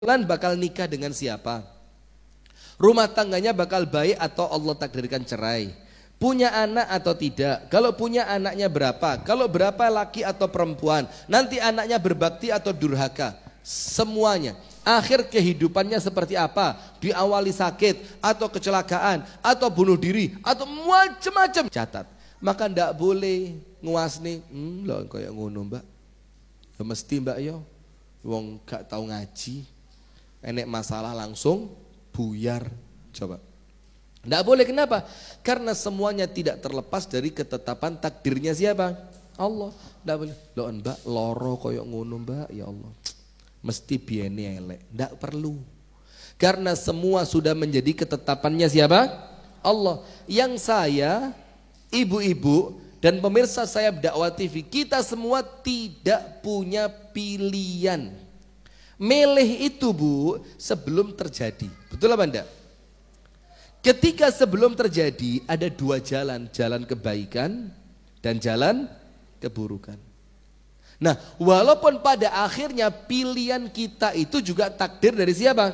Bulan bakal nikah dengan siapa? Rumah tangganya bakal baik atau Allah takdirkan cerai? Punya anak atau tidak? Kalau punya anaknya berapa? Kalau berapa laki atau perempuan? Nanti anaknya berbakti atau durhaka? Semuanya. Akhir kehidupannya seperti apa? Diawali sakit atau kecelakaan atau bunuh diri atau macam-macam. Catat. Maka ndak boleh nguasni. Loh kayak ngono mbak. Ya mesti mbak yo. Wong gak tahu ngaji. Enek masalah langsung buyar. Coba. Tidak boleh, kenapa? Karena semuanya tidak terlepas dari ketetapan takdirnya siapa? Allah. Tidak boleh. Loh mbak loro koyok ngono mbak, ya Allah. Mesti biene elek. Tidak perlu. Karena semua sudah menjadi ketetapannya siapa? Allah. Yang saya, ibu-ibu dan pemirsa saya Dakwah TV, kita semua tidak punya pilihan. Milih itu bu sebelum terjadi. Betul apa enggak? Ketika sebelum terjadi ada dua jalan. Jalan kebaikan dan jalan keburukan. Nah walaupun pada akhirnya pilihan kita itu juga takdir dari siapa?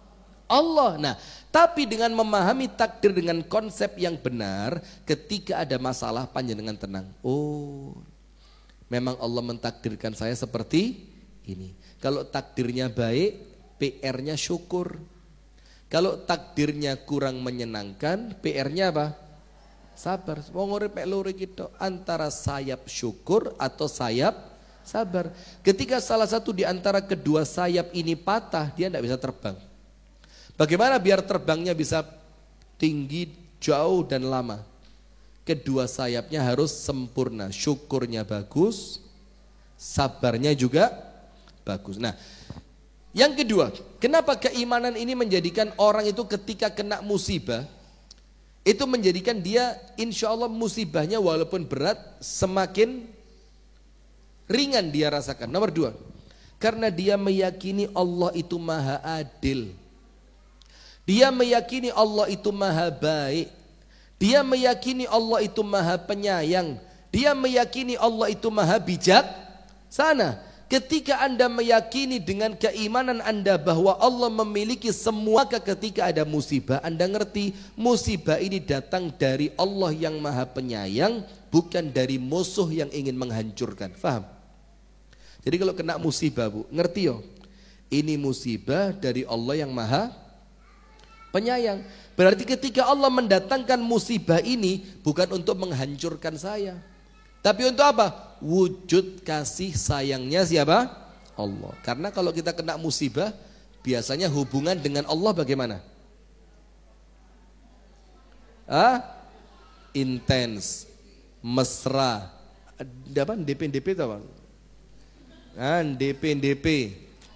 Allah. Nah tapi dengan memahami takdir dengan konsep yang benar, ketika ada masalah panjenengan tenang. Oh memang Allah mentakdirkan saya seperti ini. Kalau takdirnya baik, PR-nya syukur. Kalau takdirnya kurang menyenangkan, PR-nya apa? Sabar. Wong urip mek loro iki tok, antara sayap syukur atau sayap sabar. Ketika salah satu di antara kedua sayap ini patah, dia tidak bisa terbang. Bagaimana biar terbangnya bisa tinggi, jauh dan lama? Kedua sayapnya harus sempurna. Syukurnya bagus, sabarnya juga bagus. Nah, yang kedua, kenapa keimanan ini menjadikan orang itu ketika kena musibah, itu menjadikan dia insya Allah musibahnya walaupun berat semakin ringan dia rasakan. Nomor dua, karena dia meyakini Allah itu maha adil. Dia meyakini Allah itu maha baik. Dia meyakini Allah itu maha penyayang. Dia meyakini Allah itu maha bijaksana. Ketika Anda meyakini dengan keimanan Anda bahwa Allah memiliki semua, ketika ada musibah Anda ngerti musibah ini datang dari Allah yang maha penyayang, bukan dari musuh yang ingin menghancurkan. Faham? Jadi kalau kena musibah bu, ngerti yo, ini musibah dari Allah yang maha penyayang. Berarti ketika Allah mendatangkan musibah ini bukan untuk menghancurkan saya, tapi untuk apa? Wujud kasih sayangnya siapa? Allah. Karena kalau kita kena musibah, biasanya hubungan dengan Allah bagaimana? Intens, mesra. Ada apa? DP itu apa? DP.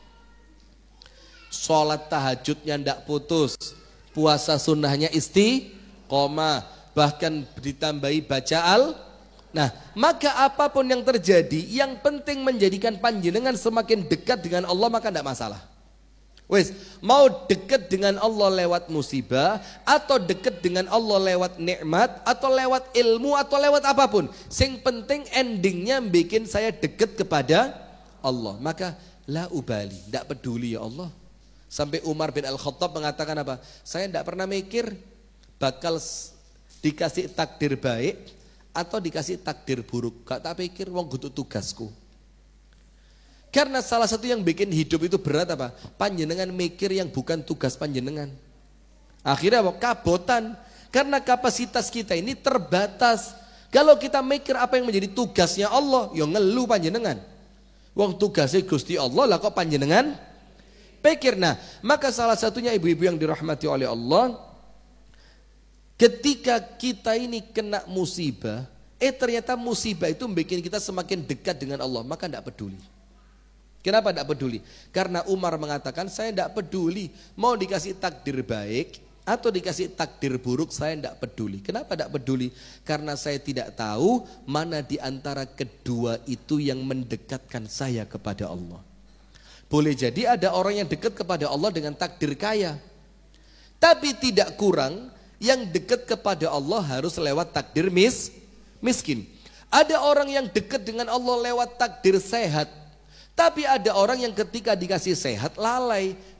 Sholat tahajudnya ndak putus, puasa sunnahnya istiqomah, bahkan ditambahi baca Nah, maka apapun yang terjadi, yang penting menjadikan panjenengan semakin dekat dengan Allah, maka tidak masalah. Wes, mau dekat dengan Allah lewat musibah, atau dekat dengan Allah lewat nikmat, atau lewat ilmu, atau lewat apapun. Sing penting endingnya bikin saya dekat kepada Allah. Maka la ubali, tidak peduli ya Allah. Sampai Umar bin Al-Khattab mengatakan apa? Saya tidak pernah mikir bakal dikasih takdir baik atau dikasih takdir buruk. Gak tak pikir, wong kudu tugasku. Karena salah satu yang bikin hidup itu berat apa? Panjenengan mikir yang bukan tugas panjenengan. Akhirnya apa? Kabotan. Karena kapasitas kita ini terbatas. Kalau kita mikir apa yang menjadi tugasnya Allah, ya ngeluh panjenengan. Wong tugasnya Gusti Allah, lah kok panjenengan pikir. Nah, maka salah satunya ibu-ibu yang dirahmati oleh Allah, ketika kita ini kena musibah, ternyata musibah itu bikin kita semakin dekat dengan Allah, maka tidak peduli. Kenapa tidak peduli? Karena Umar mengatakan, saya tidak peduli mau dikasih takdir baik atau dikasih takdir buruk, saya tidak peduli. Kenapa tidak peduli? Karena saya tidak tahu mana di antara kedua itu yang mendekatkan saya kepada Allah. Boleh jadi ada orang yang dekat kepada Allah dengan takdir kaya, tapi tidak kurang yang dekat kepada Allah harus lewat takdir miskin. Ada orang yang dekat dengan Allah lewat takdir sehat, Tapi ada orang yang ketika dikasih sehat lalai.